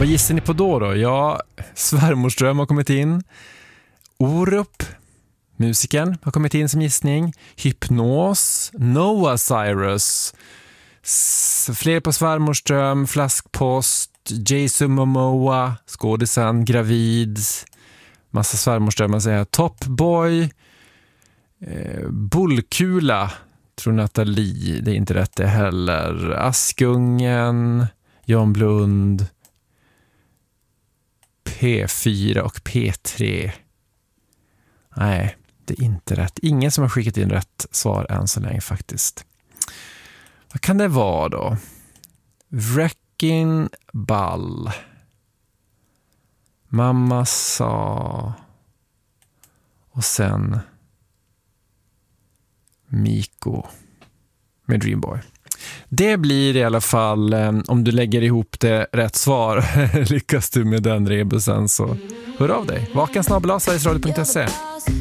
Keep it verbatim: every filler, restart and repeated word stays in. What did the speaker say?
Vad gissar ni på då då? Ja, Svärmorsdröm har kommit in. Orup, musiken, har kommit in som gissning. Hypnos, Noah Cyrus, S- fler på Svärmorsdröm, Flaskpost, Jason Momoa, skådisen, gravid, massa Svärmorsdrömmar säger. Top Boy, eh, Bullkula, tror Nathalie, det är inte rätt det heller. Askungen, Jan Blund, P fyra och P tre. Nej, det är inte rätt. Ingen som har skickat in rätt svar än så länge faktiskt. Vad kan det vara då? Wrecking Ball. Mamma sa. Och sen Miko med Dreamboy. Det blir i alla fall, om du lägger ihop det rätt svar, lyckas du med den rebusen så hör av dig. Vaken snabel-a sverigesradio punkt se.